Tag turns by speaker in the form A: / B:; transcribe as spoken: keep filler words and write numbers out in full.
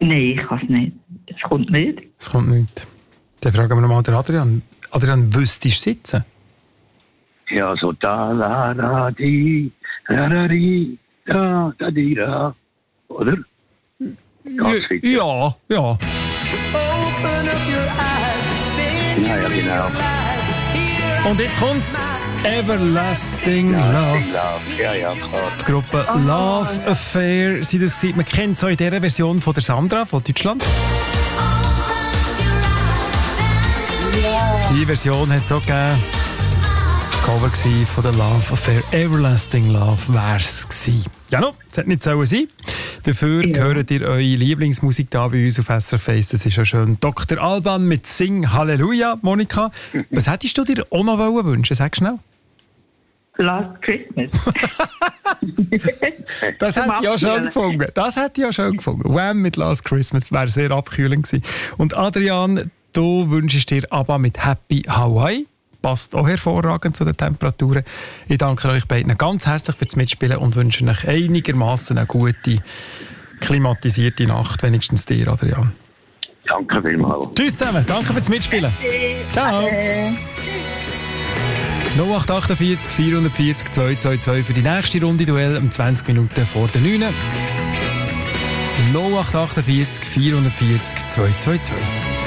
A: Nein, ich kann es nicht. Es kommt nicht.
B: Es kommt nicht. Dann fragen wir nochmal den Adrian. Adrian, wüsstest du sitzen?
C: Ja, so da, da, da, di, da, da, di, da, da, di, da. Oder? Ganz fit.
B: Ja, ja.
C: Ja, ja, genau.
B: Und jetzt kommt's. Everlasting
C: Ja,
B: Love.
C: Love. Ja, ja, klar.
B: Die Gruppe Love Affair. Sie das gewesen. Man kennt es auch in dieser Version von der Sandra von Deutschland. Die Version hat es auch gegeben. Das Cover war von der Love Affair. Everlasting Love wär's gewesen. Ja, no, das hätte nicht sollen sein. Dafür
A: Ja.
B: hört ihr eure Lieblingsmusik da bei uns auf S R F eins. Das ist ja schön. Doktor Alban mit Sing Halleluja. Monika, was hättest du dir auch noch wünschen? Sag schnell.
A: Last Christmas.
B: Das hätte ich ja schön gefunden. Das hätte ich ja schön gefunden. Wham mit Last Christmas wäre sehr abkühlend gewesen. Und Adrian, du wünschst dir ABBA mit Happy Hawaii. Passt auch hervorragend zu den Temperaturen. Ich danke euch beiden ganz herzlich fürs Mitspielen und wünsche euch einigermaßen eine gute, klimatisierte Nacht. Wenigstens dir, Adrian.
C: Danke vielmals.
B: Tschüss zusammen. Danke fürs Mitspielen. Ciao. null acht vier acht vier vier null zwei zwei zwei für die nächste Runde Duell um zwanzig Minuten vor der neun. null acht vier acht vier vier zwei zwei zwei.